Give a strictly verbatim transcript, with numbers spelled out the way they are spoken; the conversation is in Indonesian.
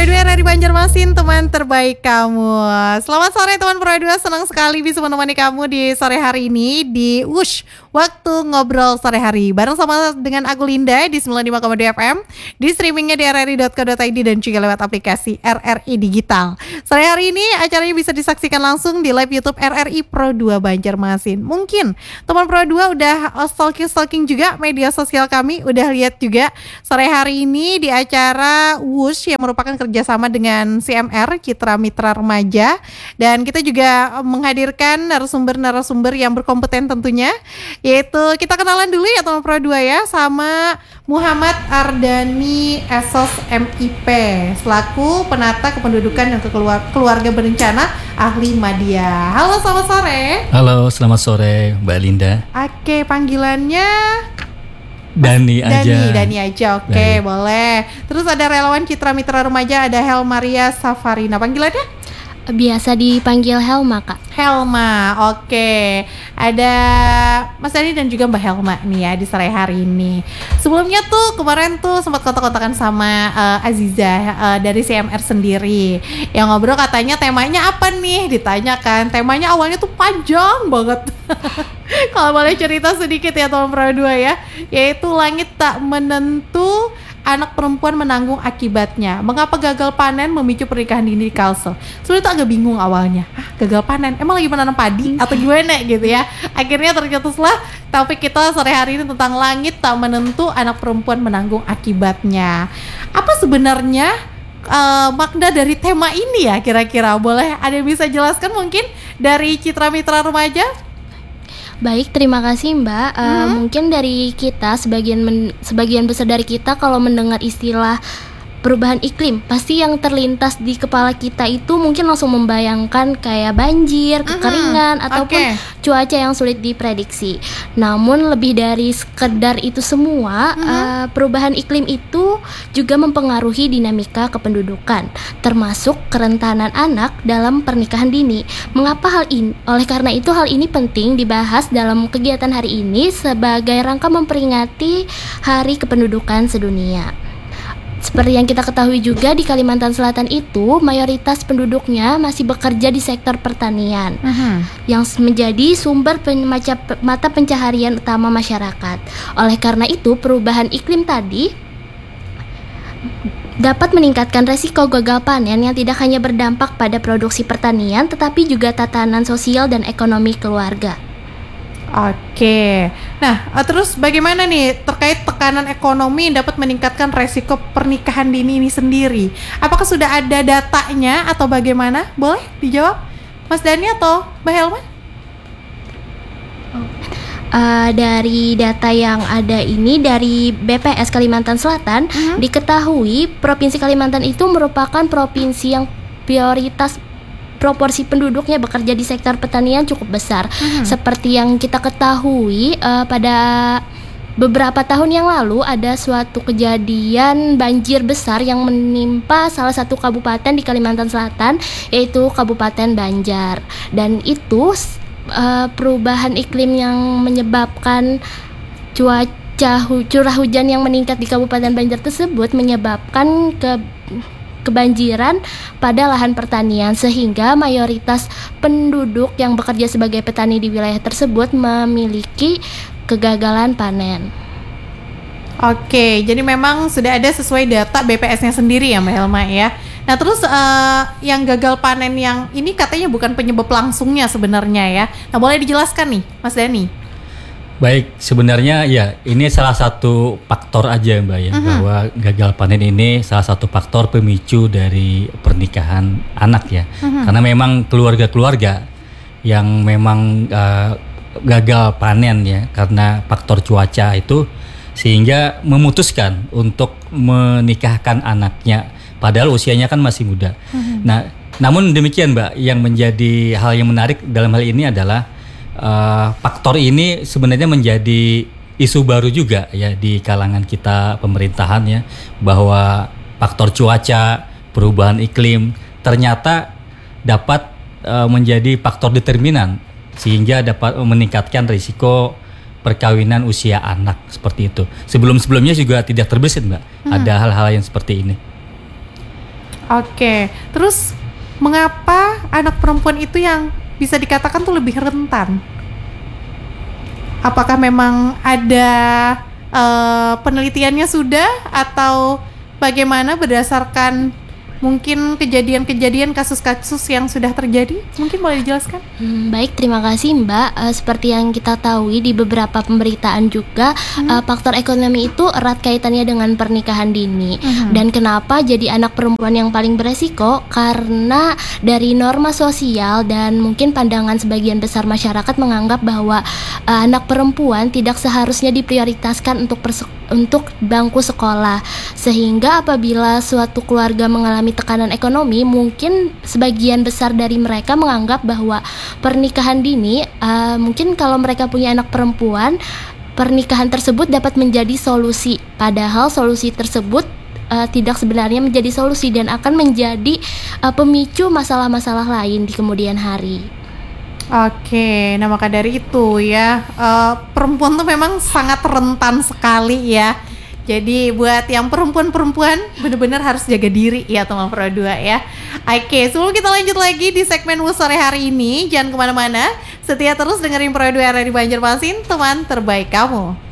Pro dua R R I Banjarmasin, teman terbaik kamu. Selamat sore teman Pro dua, senang sekali bisa menemani kamu di sore hari ini di Wush, waktu ngobrol sore hari. Bareng sama dengan aku Linda di sembilan puluh lima koma dua F M, di streamingnya di r r i dot co dot i d dan juga lewat aplikasi R R I Digital. Sore hari ini acaranya bisa disaksikan langsung di live YouTube R R I Pro dua Banjarmasin. Mungkin teman Pro dua udah stalking-stalking juga media sosial kami, udah lihat juga sore hari ini di acara Wush yang merupakan kerjasama dengan C M R, Citra Mitra Remaja, dan kita juga menghadirkan narasumber-narasumber yang berkompeten tentunya, yaitu kita kenalan dulu ya teman Pro dua ya, sama Muhammad Ardani Esos M I P selaku penata kependudukan dan keluarga berencana ahli media. Halo, selamat sore. Halo, selamat sore Mbak Linda. Oke, panggilannya Dani aja. Dani, Dani aja. Oke, okay, boleh. Terus ada relawan Citra Mitra Remaja, ada Helmaria Safarina. Panggilannya? Biasa dipanggil Helma, Kak. Helma, oke. Okay. Ada Mas Dani dan juga Mbak Helma nih ya di sore hari ini. Sebelumnya tuh kemarin tuh sempat kontak-kontakan sama uh, Aziza uh, dari C M R sendiri. Yang ngobrol katanya temanya apa nih? Ditanyakan. Temanya awalnya tuh panjang banget. Kalau boleh cerita sedikit ya teman Pro dua ya, yaitu langit tak menentu, anak perempuan menanggung akibatnya. Mengapa gagal panen memicu pernikahan dini di Kalsel? Sebenarnya tuh agak bingung awalnya. Ah, gagal panen, emang lagi menanam padi atau gimana gitu ya? Akhirnya tercetuslah topik kita sore hari ini tentang langit tak menentu, anak perempuan menanggung akibatnya. Apa sebenarnya uh, makna dari tema ini ya kira-kira? Boleh ada yang bisa jelaskan mungkin dari Citra Mitra Remaja? Baik, terima kasih Mbak. Uh, hmm. Mungkin dari kita sebagian men, sebagian besar dari kita kalau mendengar istilah perubahan iklim, pasti yang terlintas di kepala kita itu mungkin langsung membayangkan kayak banjir, kekeringan, uh-huh. ataupun okay. cuaca yang sulit diprediksi. Namun lebih dari sekedar itu semua, uh-huh. uh, perubahan iklim itu juga mempengaruhi dinamika kependudukan, termasuk kerentanan anak dalam pernikahan dini. Mengapa hal ini? Oleh karena itu hal ini penting dibahas dalam kegiatan hari ini sebagai rangka memperingati Hari Kependudukan Sedunia. Seperti yang kita ketahui juga di Kalimantan Selatan itu mayoritas penduduknya masih bekerja di sektor pertanian, uh-huh. yang menjadi sumber pen- mata pencaharian utama masyarakat. Oleh karena itu perubahan iklim tadi dapat meningkatkan resiko gagal panen yang tidak hanya berdampak pada produksi pertanian tetapi juga tatanan sosial dan ekonomi keluarga. Oke, nah terus bagaimana nih terkait tekanan ekonomi dapat meningkatkan resiko pernikahan dini ini sendiri? Apakah sudah ada datanya atau bagaimana? Boleh dijawab Mas Dani atau Mbak Helma? Uh, dari data yang ada ini dari B P S Kalimantan Selatan, uh-huh. diketahui Provinsi Kalimantan itu merupakan provinsi yang prioritas proporsi penduduknya bekerja di sektor pertanian cukup besar. Hmm. Seperti yang kita ketahui uh, pada beberapa tahun yang lalu ada suatu kejadian banjir besar yang menimpa salah satu kabupaten di Kalimantan Selatan, yaitu Kabupaten Banjar. Dan itu uh, perubahan iklim yang menyebabkan cuaca hu- curah hujan yang meningkat di Kabupaten Banjar tersebut menyebabkan ke kebanjiran pada lahan pertanian, sehingga mayoritas penduduk yang bekerja sebagai petani di wilayah tersebut memiliki kegagalan panen. Oke, jadi memang sudah ada sesuai data B P S-nya sendiri ya Mbak Helma ya. Nah terus uh, yang gagal panen yang ini katanya bukan penyebab langsungnya sebenarnya ya. Nah boleh dijelaskan nih Mas Dani? Baik, sebenarnya ya ini salah satu faktor aja Mbak ya, uh-huh. bahwa gagal panen ini salah satu faktor pemicu dari pernikahan anak ya, uh-huh. karena memang keluarga-keluarga yang memang uh, gagal panen ya karena faktor cuaca itu, sehingga memutuskan untuk menikahkan anaknya padahal usianya kan masih muda. Uh-huh. Nah, namun demikian Mbak, yang menjadi hal yang menarik dalam hal ini adalah Uh, faktor ini sebenarnya menjadi isu baru juga ya di kalangan kita pemerintahan ya, bahwa faktor cuaca, perubahan iklim ternyata dapat uh, menjadi faktor determinan sehingga dapat meningkatkan risiko perkawinan usia anak seperti itu. Sebelum-sebelumnya juga tidak terbesit Mbak, hmm. ada hal-hal yang seperti ini. Oke, terus mengapa anak perempuan itu yang bisa dikatakan tuh lebih rentan? Apakah memang ada uh, penelitiannya sudah atau bagaimana berdasarkan mungkin kejadian-kejadian kasus-kasus yang sudah terjadi? Mungkin boleh dijelaskan? Hmm, baik, terima kasih Mbak. Uh, seperti yang kita tahu di beberapa pemberitaan juga, hmm. uh, faktor ekonomi itu erat kaitannya dengan pernikahan dini. Hmm. Dan kenapa jadi anak perempuan yang paling beresiko? Karena dari norma sosial dan mungkin pandangan sebagian besar masyarakat menganggap bahwa uh, anak perempuan tidak seharusnya diprioritaskan untuk perse- untuk bangku sekolah. Sehingga apabila suatu keluarga mengalami tekanan ekonomi, mungkin sebagian besar dari mereka menganggap bahwa pernikahan dini, uh, mungkin kalau mereka punya anak perempuan, pernikahan tersebut dapat menjadi solusi. Padahal solusi tersebut uh, tidak sebenarnya menjadi solusi dan akan menjadi uh, pemicu masalah-masalah lain di kemudian hari. Oke, nah maka dari itu ya, uh, perempuan tuh memang sangat rentan sekali ya. Jadi buat yang perempuan-perempuan benar-benar harus jaga diri ya teman Pro dua ya. Oke, sebelum kita lanjut lagi di segmen W U S sore hari ini, jangan kemana-mana, setia terus dengerin Pro dua R R di Banjarmasin, teman terbaik kamu.